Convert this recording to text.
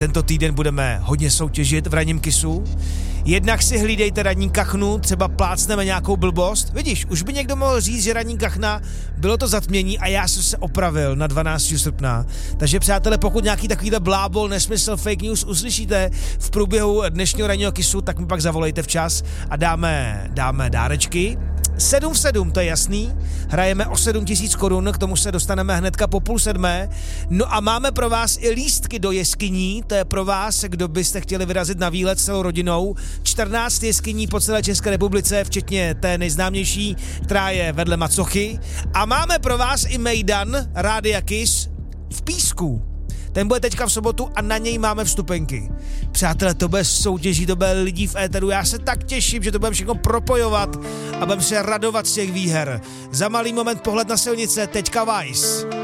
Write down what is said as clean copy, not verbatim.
Tento týden budeme hodně soutěžit v ranním kisu. Jednak si hlídejte ranní kachnu, třeba plácneme nějakou blbost. Vidíš, už by někdo mohl říct, že ranní kachna bylo to zatmění a já jsem se opravil na 12. srpna. Takže přátelé, pokud nějaký takovýhle blábol, nesmysl, fake news uslyšíte v průběhu dnešního ranního kisu, tak mi pak zavolejte včas a dáme dárečky. 7 v 7, to je jasný. Hrajeme o 7 000 korun, k tomu se dostaneme hnedka po 6:30. No a máme pro vás i lístky do jeskyní, to je pro vás, kdo byste chtěli vyrazit na výlet s celou rodinou. 14 jeskyní po celé České republice, včetně té nejznámější, která je vedle Macochy. A máme pro vás i mejdan Rádia Kiss v Písku. Ten bude teďka v sobotu a na něj máme vstupenky. Přátelé, to bude soutěží, to bude lidí v éteru. Já se tak těším, že to budeme všechno propojovat a budeme se radovat z těch výher. Za malý moment pohled na silnice, teďka Vice.